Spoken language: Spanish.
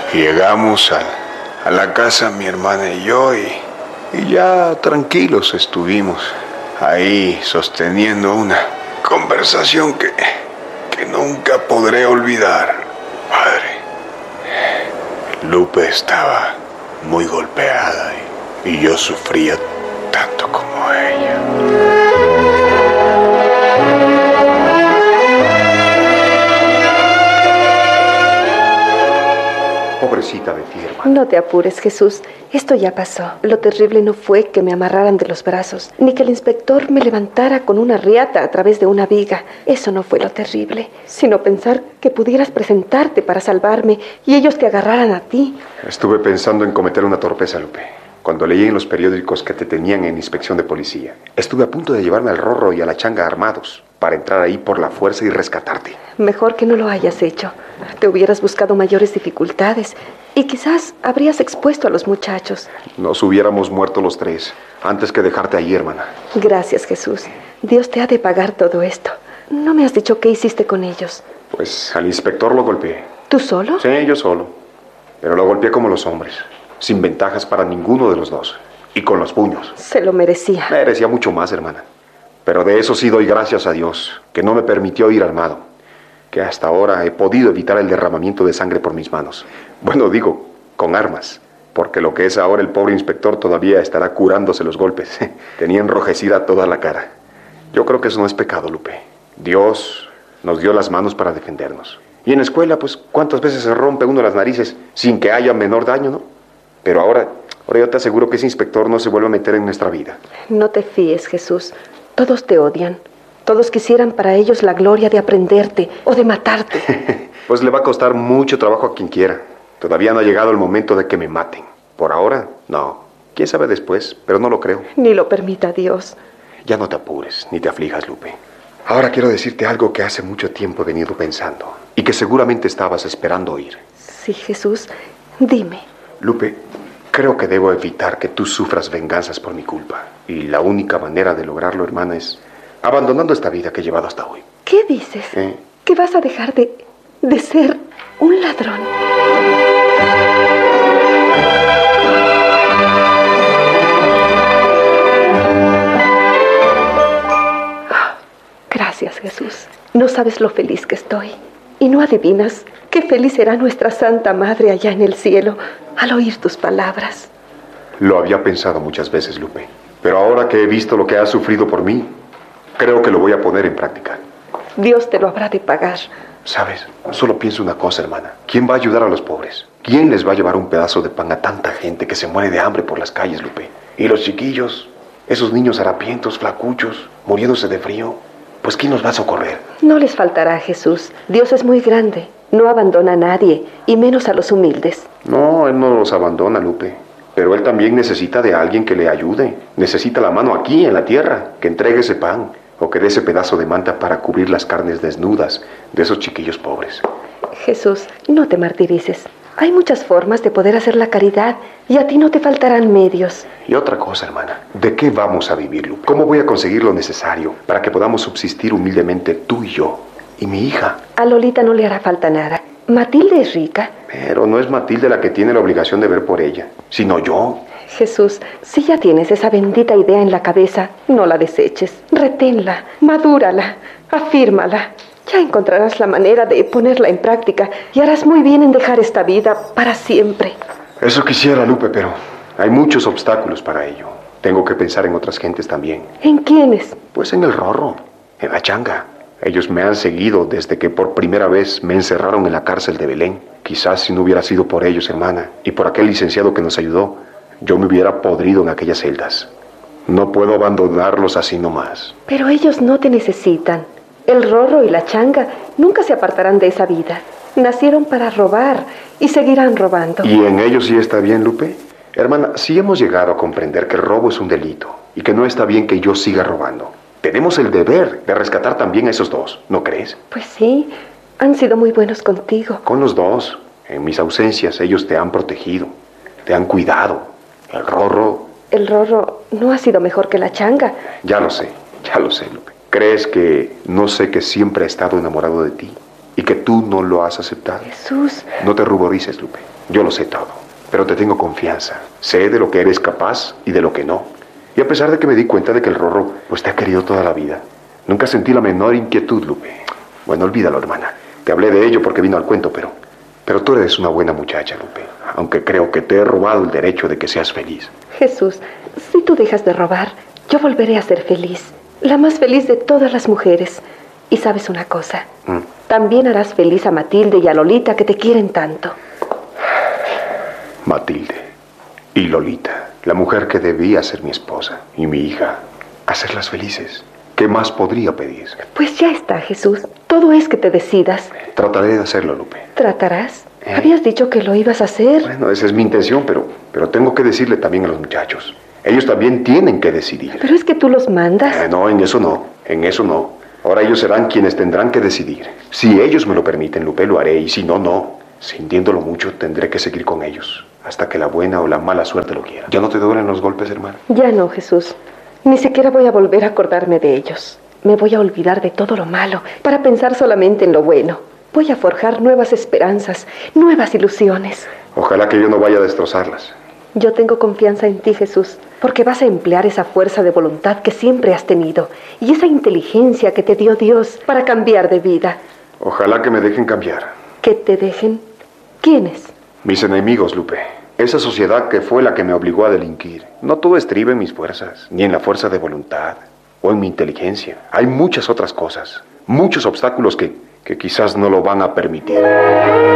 Llegamos a la casa mi hermana y yo y ya tranquilos estuvimos ahí sosteniendo una conversación que nunca podré olvidar. Padre, Lupe estaba muy golpeada y yo sufría tanto como ella. Pobrecita de ti, hermano. No te apures, Jesús. Esto ya pasó. Lo terrible no fue que me amarraran de los brazos, ni que el inspector me levantara con una riata a través de una viga. Eso no fue lo terrible, sino pensar que pudieras presentarte para salvarme y ellos te agarraran a ti. Estuve pensando en cometer una torpeza, Lupe. Cuando leí en los periódicos que te tenían en inspección de policía, estuve a punto de llevarme al Rorro y a la Changa armados para entrar ahí por la fuerza y rescatarte. Mejor que no lo hayas hecho. Te hubieras buscado mayores dificultades y quizás habrías expuesto a los muchachos. Nos hubiéramos muerto los tres antes que dejarte ahí, hermana. Gracias, Jesús. Dios te ha de pagar todo esto. No me has dicho qué hiciste con ellos. Pues al inspector lo golpeé. ¿Tú solo? Sí, yo solo. Pero lo golpeé como los hombres, sin ventajas para ninguno de los dos. Y con los puños. Se lo merecía. Merecía mucho más, hermana. Pero de eso sí doy gracias a Dios, que no me permitió ir armado. Que hasta ahora he podido evitar el derramamiento de sangre por mis manos. Bueno, digo, con armas. Porque lo que es ahora el pobre inspector todavía estará curándose los golpes. Tenía enrojecida toda la cara. Yo creo que eso no es pecado, Lupe. Dios nos dio las manos para defendernos. Y en la escuela, pues, ¿cuántas veces se rompe uno las narices sin que haya menor daño, no? Pero ahora yo te aseguro que ese inspector no se vuelve a meter en nuestra vida. No te fíes, Jesús. Todos te odian. Todos quisieran para ellos la gloria de aprenderte o de matarte. Pues le va a costar mucho trabajo a quien quiera. Todavía no ha llegado el momento de que me maten. Por ahora, no. Quién sabe después, pero no lo creo. Ni lo permita Dios. Ya no te apures, ni te aflijas, Lupe. Ahora quiero decirte algo que hace mucho tiempo he venido pensando y que seguramente estabas esperando oír. Sí, Jesús, dime. Lupe, creo que debo evitar que tú sufras venganzas por mi culpa. Y la única manera de lograrlo, hermana, es abandonando esta vida que he llevado hasta hoy. ¿Qué dices? ¿Que vas a dejar de ser un ladrón? Gracias, Jesús. No sabes lo feliz que estoy. Y no adivinas qué feliz será nuestra Santa Madre allá en el cielo al oír tus palabras. Lo había pensado muchas veces, Lupe. Pero ahora que he visto lo que has sufrido por mí, creo que lo voy a poner en práctica. Dios te lo habrá de pagar. ¿Sabes? Solo pienso una cosa, hermana. ¿Quién va a ayudar a los pobres? ¿Quién les va a llevar un pedazo de pan a tanta gente que se muere de hambre por las calles, Lupe? Y los chiquillos, esos niños harapientos, flacuchos, muriéndose de frío, pues ¿quién nos va a socorrer? No les faltará, Jesús. Dios es muy grande. No abandona a nadie, y menos a los humildes. No, Él no los abandona, Lupe. Pero Él también necesita de alguien que le ayude. Necesita la mano aquí, en la tierra, que entregue ese pan, o que dé ese pedazo de manta para cubrir las carnes desnudas de esos chiquillos pobres. Jesús, no te martirices. Hay muchas formas de poder hacer la caridad, y a ti no te faltarán medios. Y otra cosa, hermana, ¿de qué vamos a vivir, Lupe? ¿Cómo voy a conseguir lo necesario para que podamos subsistir humildemente tú y yo, y mi hija? A Lolita no le hará falta nada. Matilde es rica. Pero no es Matilde la que tiene la obligación de ver por ella, sino yo. Jesús, si ya tienes esa bendita idea en la cabeza, no la deseches. Reténla, madúrala, afírmala. Ya encontrarás la manera de ponerla en práctica y harás muy bien en dejar esta vida para siempre. Eso quisiera, Lupe, pero hay muchos obstáculos para ello. Tengo que pensar en otras gentes también. ¿En quiénes? Pues en el Rorro, en la Changa. Ellos me han seguido desde que por primera vez me encerraron en la cárcel de Belén. Quizás si no hubiera sido por ellos, hermana, y por aquel licenciado que nos ayudó, yo me hubiera podrido en aquellas celdas. No puedo abandonarlos así nomás. Pero ellos no te necesitan. El Rorro y la Changa nunca se apartarán de esa vida. Nacieron para robar y seguirán robando. ¿Y en ellos sí está bien, Lupe? Hermana, si hemos llegado a comprender que el robo es un delito y que no está bien que yo siga robando, tenemos el deber de rescatar también a esos dos, ¿no crees? Pues sí, han sido muy buenos contigo. Con los dos. En mis ausencias ellos te han protegido, te han cuidado. El Rorro no ha sido mejor que la Changa. Ya lo sé, Lupe. ¿Crees que no sé que siempre he estado enamorado de ti? y que tú no lo has aceptado. Jesús. No te ruborices, Lupe. Yo lo sé todo, pero te tengo confianza. Sé de lo que eres capaz y de lo que no. Y a pesar de que me di cuenta de que el Rorro pues te ha querido toda la vida, nunca sentí la menor inquietud, Lupe. Bueno, olvídalo, hermana. Te hablé de ello porque vino al cuento, pero tú eres una buena muchacha, Lupe. Aunque creo que te he robado el derecho de que seas feliz. Jesús, si tú dejas de robar, yo volveré a ser feliz. La más feliz de todas las mujeres. Y sabes una cosa, también harás feliz a Matilde y a Lolita, que te quieren tanto. Matilde y Lolita, la mujer que debía ser mi esposa y mi hija, hacerlas felices. ¿Qué más podría pedir? Pues ya está, Jesús. Todo es que te decidas. Trataré de hacerlo, Lupe. ¿Tratarás? Habías dicho que lo ibas a hacer. Bueno, esa es mi intención, pero tengo que decirle también a los muchachos. Ellos también tienen que decidir. Pero es que tú los mandas. No, en eso no. Ahora ellos serán quienes tendrán que decidir. Si ellos me lo permiten, Lupe, lo haré, y si no, no. Sintiéndolo mucho, tendré que seguir con ellos, hasta que la buena o la mala suerte lo quiera. ¿Ya no te duelen los golpes, hermano? Ya no, Jesús. Ni siquiera voy a volver a acordarme de ellos. Me voy a olvidar de todo lo malo para pensar solamente en lo bueno. Voy a forjar nuevas esperanzas, nuevas ilusiones. Ojalá que yo no vaya a destrozarlas. Yo tengo confianza en ti, Jesús, porque vas a emplear esa fuerza de voluntad que siempre has tenido y esa inteligencia que te dio Dios para cambiar de vida. Ojalá que me dejen cambiar. ¿Que te dejen? ¿Quiénes? Mis enemigos, Lupe. Esa sociedad que fue la que me obligó a delinquir. No todo estriba en mis fuerzas, ni en la fuerza de voluntad, o en mi inteligencia. Hay muchas otras cosas, muchos obstáculos que quizás no lo van a permitir.